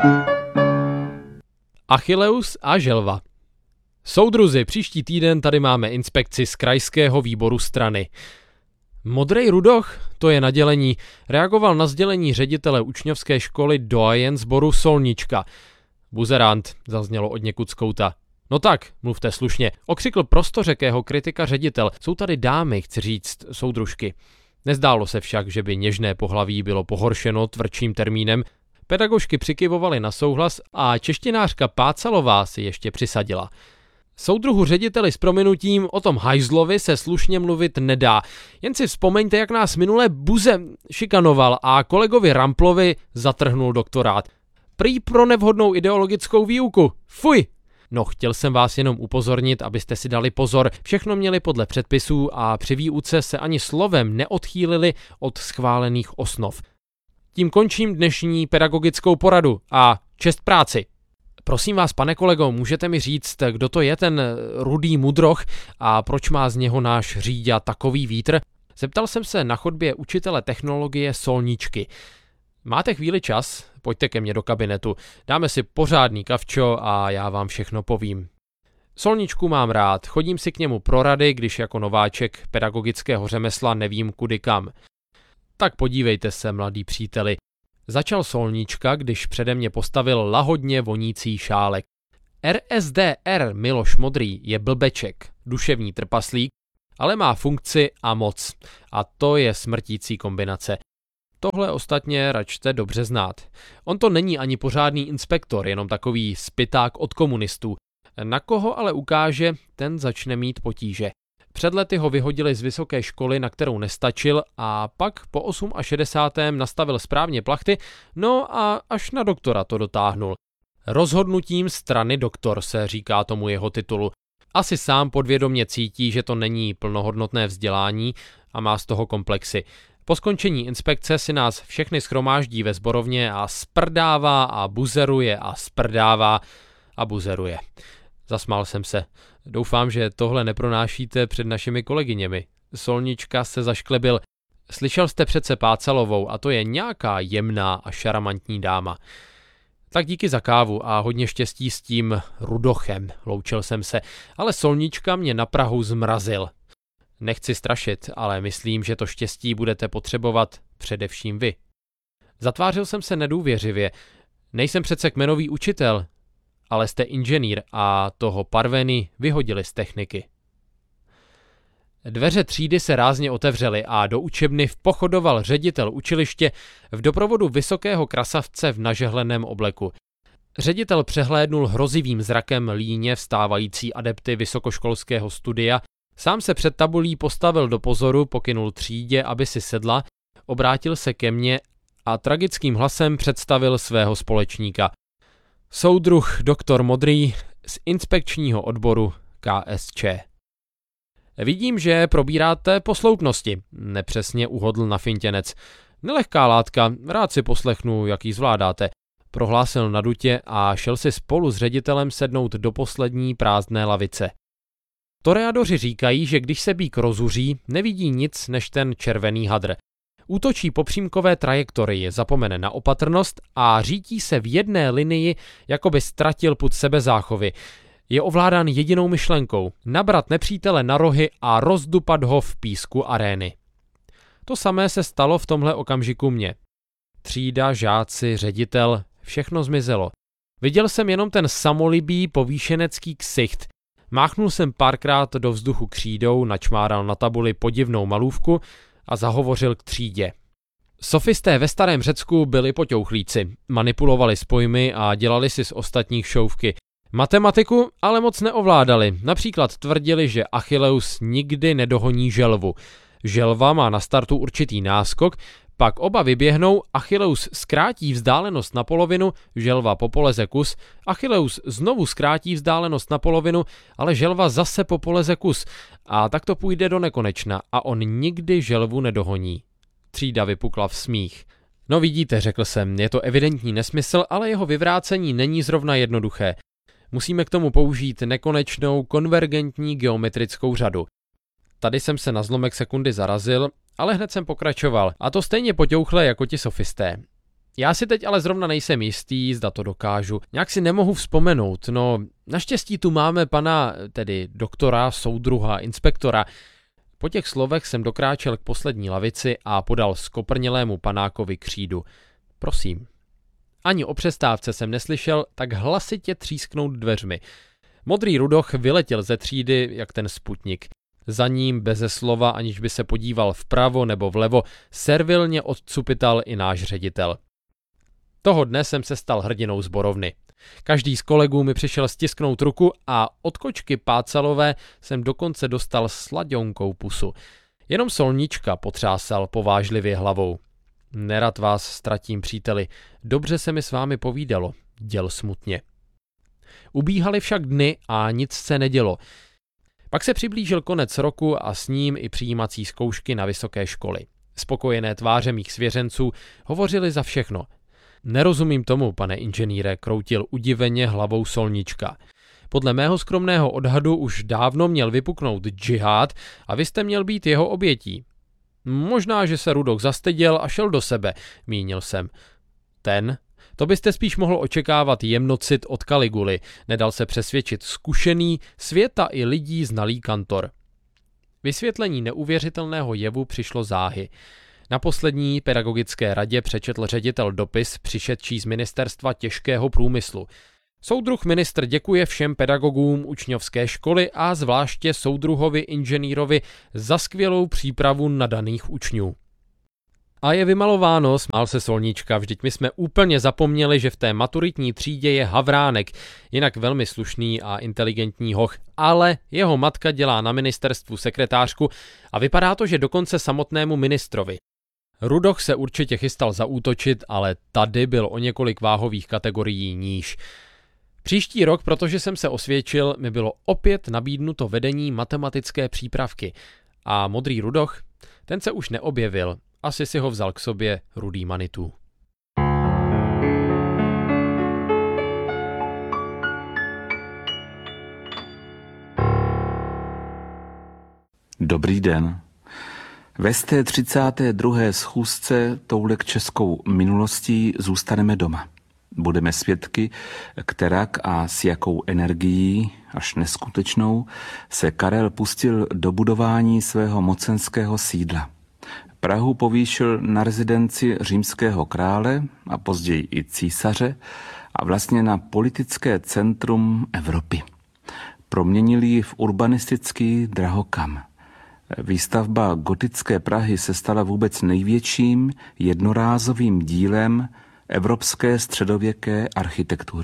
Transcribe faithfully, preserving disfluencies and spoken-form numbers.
Achilleus a želva. Soudruzi, příští týden tady máme inspekci z krajského výboru strany. Modrej rudoch, to je na dělení, reagoval na sdělení ředitele učňovské školy doyen sboru Solnička. Buzerant, zaznělo od někud z kouta. No tak, mluvte slušně, okřikl prostořekého kritika ředitel. Jsou tady dámy, chci říct, soudružky. Nezdálo se však, že by něžné pohlaví bylo pohoršeno tvrdším termínem. Pedagožky přikyvovaly na souhlas a češtinářka Pácalová si ještě přisadila. Soudruhu řediteli s prominutím, o tom hajzlovi se slušně mluvit nedá. Jen si vzpomeňte, jak nás minule Buze šikanoval a kolegovi Ramplovi zatrhnul doktorát. Prý pro nevhodnou ideologickou výuku. Fuj! No, chtěl jsem vás jenom upozornit, abyste si dali pozor. Všechno měli podle předpisů a při výuce se ani slovem neodchýlili od schválených osnov. Tím končím dnešní pedagogickou poradu a čest práci. Prosím vás, pane kolego, můžete mi říct, kdo to je ten rudý mudroch a proč má z něho náš říďa takový vítr? Zeptal jsem se na chodbě učitele technologie Solničky. Máte chvíli čas? Pojďte ke mně do kabinetu. Dáme si pořádný kavčo a já vám všechno povím. Solničku mám rád, chodím si k němu pro rady, když jako nováček pedagogického řemesla nevím kudy kam. Tak podívejte se, mladý příteli. Začal Solnička, když přede mě postavil lahodně vonící šálek. R S D R Miloš Modrý je blbeček, duševní trpaslík, ale má funkci a moc. A to je smrtící kombinace. Tohle ostatně račte dobře znát. On to není ani pořádný inspektor, jenom takový spyták od komunistů. Na koho ale ukáže, ten začne mít potíže. Před lety ho vyhodili z vysoké školy, na kterou nestačil, a pak po šedesátém osmém nastavil správně plachty, no a až na doktora to dotáhnul. Rozhodnutím strany doktor se říká tomu jeho titulu. Asi sám podvědomě cítí, že to není plnohodnotné vzdělání a má z toho komplexy. Po skončení inspekce si nás všechny shromáždí ve sborovně a sprdává a buzeruje a sprdává a buzeruje. Zasmál jsem se. Doufám, že tohle nepronášíte před našimi kolegyněmi. Solnička se zašklebil. Slyšel jste přece Pácalovou a to je nějaká jemná a šaramantní dáma. Tak díky za kávu a hodně štěstí s tím rudochem, loučil jsem se, ale Solnička mě na prahu zmrazil. Nechci strašit, ale myslím, že to štěstí budete potřebovat především vy. Zatvářil jsem se nedůvěřivě. Nejsem přece kmenový učitel, ale jste inženýr a toho Parveny vyhodili z techniky. Dveře třídy se rázně otevřely a do učebny vpochodoval ředitel učiliště v doprovodu vysokého krasavce v nažehleném obleku. Ředitel přehlédnul hrozivým zrakem líně vstávající adepty vysokoškolského studia, sám se před tabulí postavil do pozoru, pokynul třídě, aby si sedla, obrátil se ke mně a tragickým hlasem představil svého společníka. Soudruh doktor Modrý z inspekčního odboru K S Č. Vidím, že probíráte posloupnosti, nepřesně uhodl na fintěnec. Nelehká látka, rád si poslechnu, jak ji zvládáte, prohlásil nadutě a šel si spolu s ředitelem sednout do poslední prázdné lavice. Toreadoři říkají, že když se býk rozuří, nevidí nic než ten červený hadr. Útočí po přímkové trajektorii, zapomene na opatrnost a řítí se v jedné linii, jako by ztratil pud sebezáchovy. Je ovládán jedinou myšlenkou – nabrat nepřítele na rohy a rozdupat ho v písku arény. To samé se stalo v tomhle okamžiku mně. Třída, žáci, ředitel, všechno zmizelo. Viděl jsem jenom ten samolibý povýšenecký ksicht. Máchnul jsem párkrát do vzduchu křídou, načmáral na tabuli podivnou malůvku a zahovořil k třídě. Sofisté ve starém Řecku byli poťouchlíci, manipulovali s pojmy a dělali si z ostatních šouvky. Matematiku ale moc neovládali, například tvrdili, že Achilleus nikdy nedohoní želvu. Želva má na startu určitý náskok, pak oba vyběhnou, Achilleus zkrátí vzdálenost na polovinu, želva popoleze kus, Achilleus znovu zkrátí vzdálenost na polovinu, ale želva zase popoleze kus a tak to půjde do nekonečna a on nikdy želvu nedohoní. Třída vypukla v smích. No vidíte, řekl jsem, je to evidentní nesmysl, ale jeho vyvrácení není zrovna jednoduché. Musíme k tomu použít nekonečnou konvergentní geometrickou řadu. Tady jsem se na zlomek sekundy zarazil, ale hned jsem pokračoval, a to stejně poťouchle jako ti sofisté. Já si teď ale zrovna nejsem jistý, zda to dokážu. Nějak si nemohu vzpomenout. No, naštěstí tu máme pana, tedy doktora, soudruha, inspektora. Po těch slovech jsem dokráčel k poslední lavici a podal skoprnělému panákovi křídu. Prosím. Ani o přestávce jsem neslyšel tak hlasitě třísknout dveřmi. Modrý rudoch vyletěl ze třídy, jak ten Sputnik. Za ním, beze slova, aniž by se podíval vpravo nebo vlevo, servilně odcupital i náš ředitel. Toho dne jsem se stal hrdinou sborovny. Každý z kolegů mi přišel stisknout ruku a od kočky Pácalové jsem dokonce dostal slaďonkou pusu. Jenom Solnička potřásal povážlivě hlavou. Nerad vás ztratím, příteli, dobře se mi s vámi povídalo, děl smutně. Ubíhaly však dny a nic se nedělo. Pak se přiblížil konec roku a s ním i přijímací zkoušky na vysoké školy. Spokojené tváře mých svěřenců hovořily za všechno. Nerozumím tomu, pane inženýre, kroutil udiveně hlavou Solnička. Podle mého skromného odhadu už dávno měl vypuknout džihád a vy jste měl být jeho obětí. Možná, že se Rudoch zastyděl a šel do sebe, mínil jsem. Ten? To byste spíš mohl očekávat jemnocit od Kaliguly, nedal se přesvědčit zkušený, světa i lidí znalý kantor. Vysvětlení neuvěřitelného jevu přišlo záhy. Na poslední pedagogické radě přečetl ředitel dopis přišedší z ministerstva těžkého průmyslu. Soudruh ministr děkuje všem pedagogům učňovské školy a zvláště soudruhovi inženýrovi za skvělou přípravu nadaných učňů. A je vymalováno, smál se Solnička, vždyť my jsme úplně zapomněli, že v té maturitní třídě je Havránek, jinak velmi slušný a inteligentní hoch, ale jeho matka dělá na ministerstvu sekretářku a vypadá to, že dokonce samotnému ministrovi. Rudoch se určitě chystal zaútočit, ale tady byl o několik váhových kategorií níž. Příští rok, protože jsem se osvědčil, mi bylo opět nabídnuto vedení matematické přípravky. A modrý Rudoch, ten se už neobjevil, asi si ho vzal k sobě rudý Manitou. Dobrý den. Ve té třicáté druhé schůzce toulek českou minulostí zůstaneme doma. Budeme svědky, kterak a s jakou energií, až neskutečnou, se Karel pustil do budování svého mocenského sídla. Prahu povýšil na rezidenci římského krále a později i císaře a vlastně na politické centrum Evropy. Proměnil ji v urbanistický drahokam. Výstavba gotické Prahy se stala vůbec největším jednorázovým dílem evropské středověké architektury.